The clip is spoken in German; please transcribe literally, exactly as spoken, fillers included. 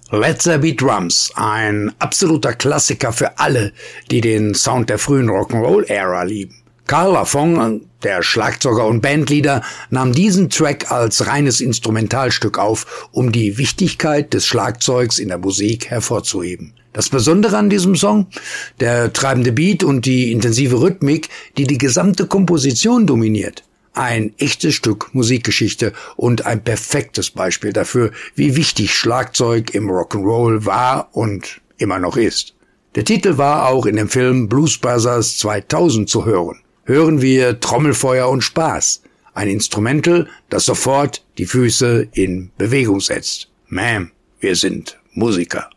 Let There Be Drums, ein absoluter Klassiker für alle, die den Sound der frühen Rock'n'Roll-Ära lieben. Carl Lafont, der Schlagzeuger und Bandleader, nahm diesen Track als reines Instrumentalstück auf, um die Wichtigkeit des Schlagzeugs in der Musik hervorzuheben. Das Besondere an diesem Song? Der treibende Beat und die intensive Rhythmik, die die gesamte Komposition dominiert. Ein echtes Stück Musikgeschichte und ein perfektes Beispiel dafür, wie wichtig Schlagzeug im Rock'n'Roll war und immer noch ist. Der Titel war auch in dem Film Blues Brothers zweitausend zu hören. Hören wir Trommelfeuer und Spaß, ein Instrumental, das sofort die Füße in Bewegung setzt. Man, wir sind Musiker.